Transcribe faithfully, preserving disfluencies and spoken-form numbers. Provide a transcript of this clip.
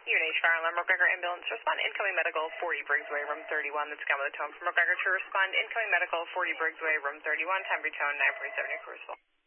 U N H Fire Alarm McGregor Ambulance to respond. Incoming medical forty Briggsway, room thirty-one. That's again with a tone from McGregor to respond. Incoming medical forty Briggsway, room thirty-one. Time retone nine forty-seven, cruisable.